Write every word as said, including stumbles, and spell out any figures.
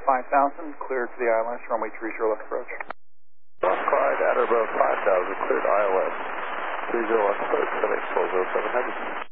five thousand, cleared to the I L S, runway three zero left approach. North Clyde at or above five thousand, cleared I L S, three zero left approach, seven eight four zero seven hundred.